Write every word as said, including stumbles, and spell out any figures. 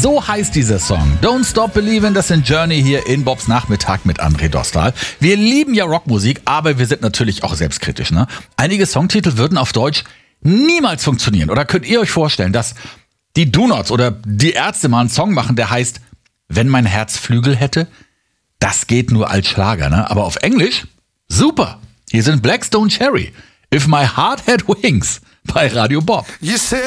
So heißt dieser Song. Don't Stop Believin', das sind Journey hier in Bobs Nachmittag mit André Dostal. Wir lieben ja Rockmusik, aber wir sind natürlich auch selbstkritisch. Ne? Einige Songtitel würden auf Deutsch niemals funktionieren. Oder könnt ihr euch vorstellen, dass die Do-Nots oder die Ärzte mal einen Song machen, der heißt Wenn mein Herz Flügel hätte? Das geht nur als Schlager, ne? Aber auf Englisch? Super! Hier sind Black Stone Cherry. If My Heart Had Wings bei Radio Bob.